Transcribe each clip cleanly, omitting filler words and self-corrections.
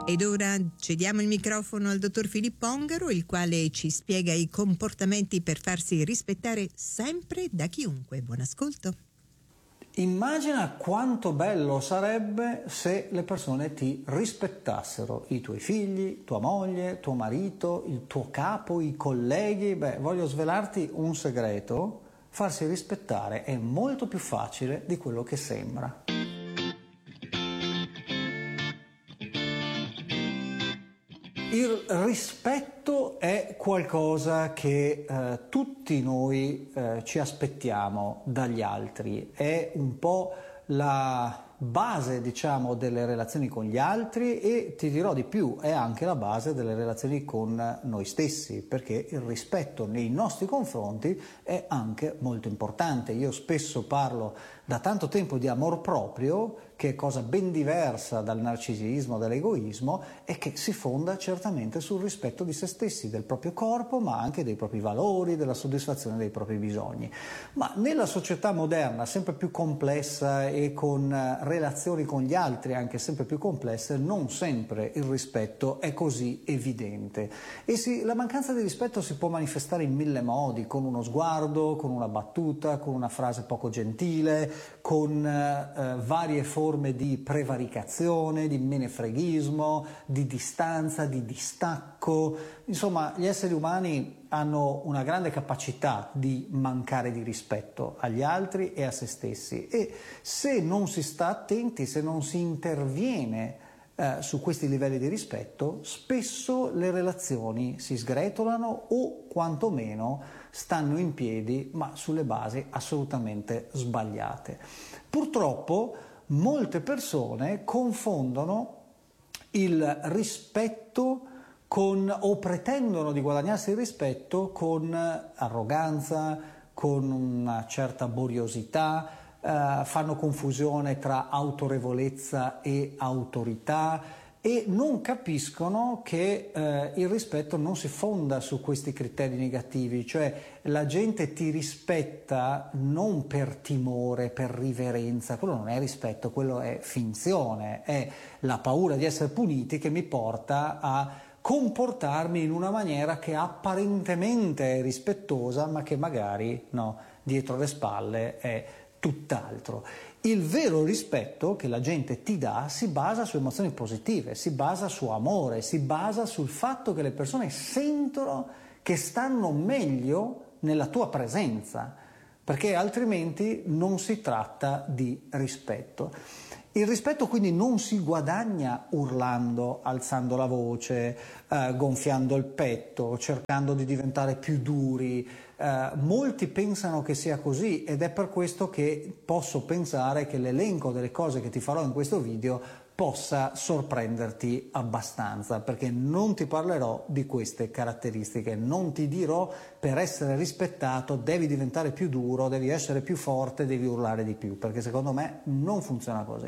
Ed ora cediamo il microfono al dottor Filippo Ongaro, il quale ci spiega i comportamenti per farsi rispettare sempre da chiunque. Buon ascolto. Immagina quanto bello sarebbe se le persone ti rispettassero, i tuoi figli, tua moglie, tuo marito, il tuo capo, i colleghi. Voglio svelarti un segreto: farsi rispettare è molto più facile di quello che sembra. Il rispetto è qualcosa che tutti noi ci aspettiamo dagli altri, è un po' la base, diciamo, delle relazioni con gli altri e ti dirò di più, è anche la base delle relazioni con noi stessi, perché il rispetto nei nostri confronti è anche molto importante. Io spesso parlo da tanto tempo di amor proprio, che è cosa ben diversa dal narcisismo, dall'egoismo, e che si fonda certamente sul rispetto di se stessi, del proprio corpo, ma anche dei propri valori, della soddisfazione dei propri bisogni. Ma nella società moderna, sempre più complessa e con relazioni con gli altri anche sempre più complesse, non sempre il rispetto è così evidente. E la mancanza di rispetto si può manifestare in mille modi, con uno sguardo, con una battuta, con una frase poco gentile, con varie forme di prevaricazione, di menefreghismo, di distanza, di distacco. Insomma, gli esseri umani hanno una grande capacità di mancare di rispetto agli altri e a se stessi, e se non si sta attenti, se non si interviene su questi livelli di rispetto, spesso le relazioni si sgretolano o quantomeno stanno in piedi, ma sulle basi assolutamente sbagliate. Purtroppo molte persone confondono il rispetto o pretendono di guadagnarsi il rispetto con arroganza, con una certa boriosità, fanno confusione tra autorevolezza e autorità e non capiscono che il rispetto non si fonda su questi criteri negativi, cioè la gente ti rispetta non per timore, per riverenza, quello non è rispetto, quello è finzione, è la paura di essere puniti che mi porta a comportarmi in una maniera che apparentemente è rispettosa, ma che magari no, dietro le spalle è tutt'altro. Il vero rispetto che la gente ti dà si basa su emozioni positive, si basa su amore, si basa sul fatto che le persone sentono che stanno meglio nella tua presenza, perché altrimenti non si tratta di rispetto. Il rispetto quindi non si guadagna urlando, alzando la voce, gonfiando il petto, cercando di diventare più duri. Molti pensano che sia così ed è per questo che posso pensare che l'elenco delle cose che ti farò in questo video possa sorprenderti abbastanza, perché non ti parlerò di queste caratteristiche, non ti dirò per essere rispettato devi diventare più duro, devi essere più forte, devi urlare di più, perché secondo me non funziona così.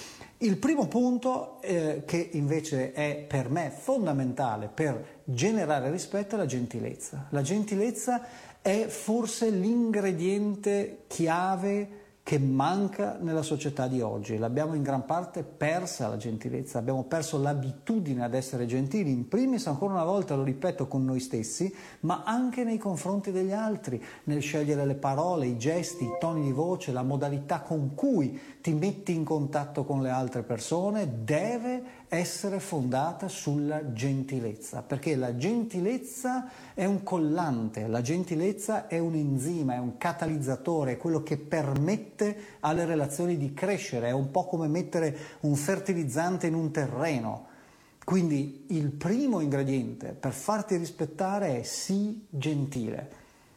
Il primo punto che invece è per me fondamentale per generare rispetto è la gentilezza. La gentilezza è forse l'ingrediente chiave che manca nella società di oggi. L'abbiamo in gran parte persa la gentilezza, abbiamo perso l'abitudine ad essere gentili, in primis ancora una volta lo ripeto con noi stessi, ma anche nei confronti degli altri, nel scegliere le parole, i gesti, i toni di voce, la modalità con cui ti metti in contatto con le altre persone deve essere fondata sulla gentilezza, perché la gentilezza è un collante, la gentilezza è un enzima, è un catalizzatore, è quello che permette alle relazioni di crescere, è un po' come mettere un fertilizzante in un terreno. Quindi il primo ingrediente per farti rispettare è sii gentile.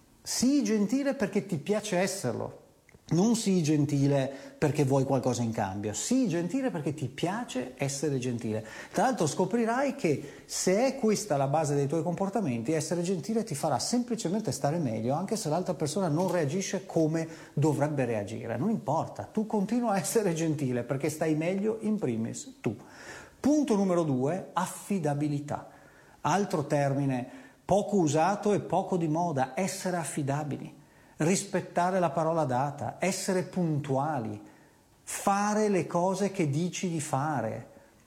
Sii gentile perché ti piace esserlo. Non sii gentile perché vuoi qualcosa in cambio, sii gentile perché ti piace essere gentile. Tra l'altro scoprirai che se è questa la base dei tuoi comportamenti, essere gentile ti farà semplicemente stare meglio, anche se l'altra persona non reagisce come dovrebbe reagire. Non importa, tu continua a essere gentile perché stai meglio in primis tu. Punto numero 2, affidabilità. Altro termine poco usato e poco di moda, essere affidabili. Rispettare la parola data, essere puntuali, fare le cose che dici di fare.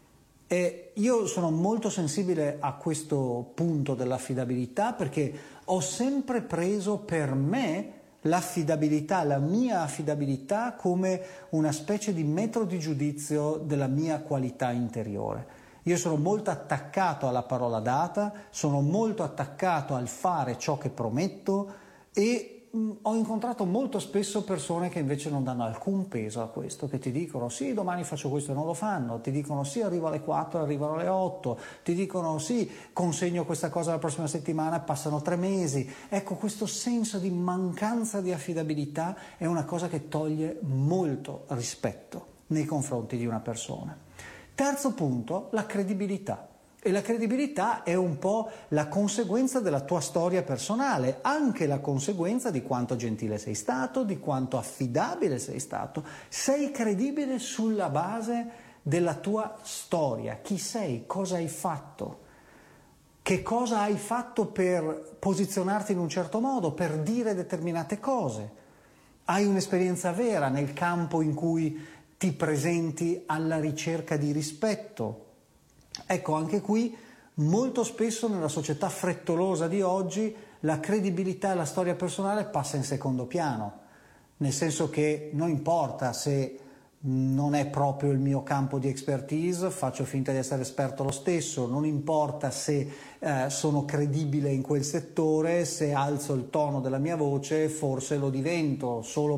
E io sono molto sensibile a questo punto dell'affidabilità, perché ho sempre preso per me l'affidabilità, la mia affidabilità, come una specie di metro di giudizio della mia qualità interiore. Io sono molto attaccato alla parola data, sono molto attaccato al fare ciò che prometto e ho incontrato molto spesso persone che invece non danno alcun peso a questo, che ti dicono sì, domani faccio questo e non lo fanno, ti dicono sì, arrivo alle 4 arrivano alle 8, ti dicono sì, consegno questa cosa la prossima settimana, passano 3 mesi. Ecco, questo senso di mancanza di affidabilità è una cosa che toglie molto rispetto nei confronti di una persona. Terzo punto, la credibilità. E la credibilità è un po' la conseguenza della tua storia personale, anche la conseguenza di quanto gentile sei stato, di quanto affidabile sei stato. Sei credibile sulla base della tua storia. Chi sei? Cosa hai fatto? Che cosa hai fatto per posizionarti in un certo modo, per dire determinate cose? Hai un'esperienza vera nel campo in cui ti presenti alla ricerca di rispetto? Ecco, anche qui molto spesso nella società frettolosa di oggi la credibilità e la storia personale passa in secondo piano, nel senso che non importa se non è proprio il mio campo di expertise, faccio finta di essere esperto lo stesso, non importa se sono credibile in quel settore, se alzo il tono della mia voce forse lo divento solo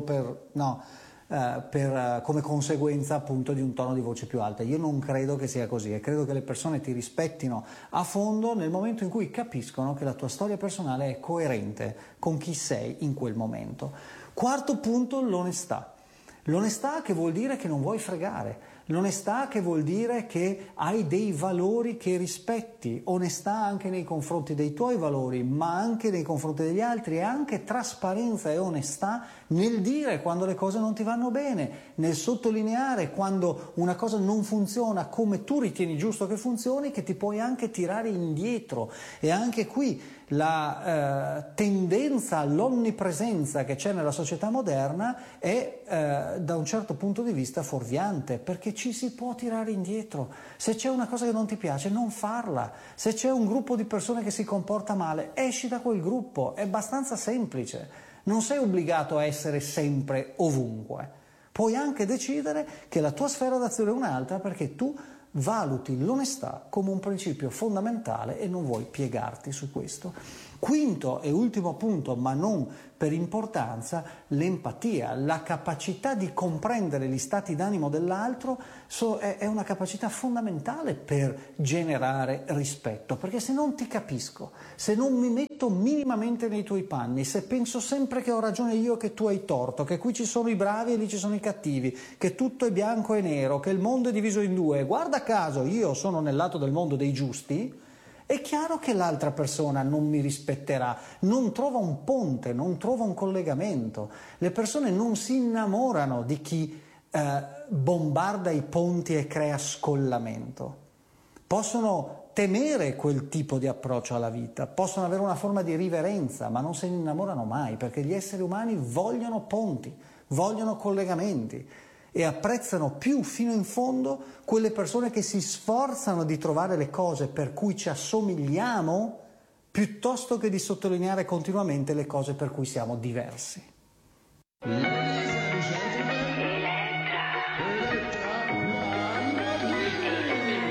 come conseguenza appunto di un tono di voce più alta. Io non credo che sia così e credo che le persone ti rispettino a fondo nel momento in cui capiscono che la tua storia personale è coerente con chi sei in quel momento. Quarto punto, l'onestà. L'onestà, che vuol dire che non vuoi fregare, l'onestà che vuol dire che hai dei valori che rispetti, onestà anche nei confronti dei tuoi valori, ma anche nei confronti degli altri, e anche trasparenza e onestà nel dire quando le cose non ti vanno bene, nel sottolineare quando una cosa non funziona come tu ritieni giusto che funzioni, che ti puoi anche tirare indietro. E anche qui la tendenza all'onnipresenza che c'è nella società moderna è da un certo punto di vista fuorviante, perché ci si può tirare indietro. Se c'è una cosa che non ti piace, non farla. Se c'è un gruppo di persone che si comporta male, esci da quel gruppo. È abbastanza semplice. Non sei obbligato a essere sempre ovunque. Puoi anche decidere che la tua sfera d'azione è un'altra, perché tu valuti l'onestà come un principio fondamentale e non vuoi piegarti su questo. Quinto e ultimo punto, ma non per importanza, l'empatia, la capacità di comprendere gli stati d'animo dell'altro è una capacità fondamentale per generare rispetto, perché se non ti capisco, se non mi metto minimamente nei tuoi panni, se penso sempre che ho ragione io, che tu hai torto, che qui ci sono i bravi e lì ci sono i cattivi, che tutto è bianco e nero, che il mondo è diviso in due, guarda caso io sono nel lato del mondo dei giusti, è chiaro che l'altra persona non mi rispetterà, non trova un ponte, non trova un collegamento. Le persone non si innamorano di chi bombarda i ponti e crea scollamento. Possono temere quel tipo di approccio alla vita, possono avere una forma di riverenza, ma non se ne innamorano mai, perché gli esseri umani vogliono ponti, vogliono collegamenti. E apprezzano più fino in fondo quelle persone che si sforzano di trovare le cose per cui ci assomigliamo, piuttosto che di sottolineare continuamente le cose per cui siamo diversi.